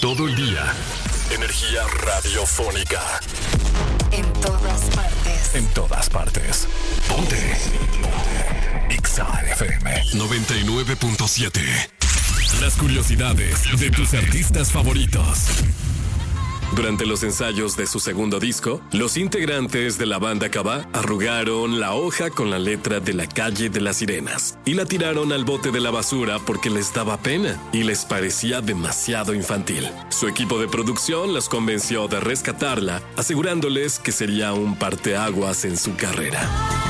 todo el día. Energía radiofónica. En todas partes. En todas partes. Ponte. Exa FM 99.7. Las curiosidades de tus artistas favoritos. Durante los ensayos de su segundo disco, los integrantes de la banda Cabá arrugaron la hoja con la letra de La Calle de las Sirenas y la tiraron al bote de la basura porque les daba pena y les parecía demasiado infantil. Su equipo de producción los convenció de rescatarla, asegurándoles que sería un parteaguas en su carrera.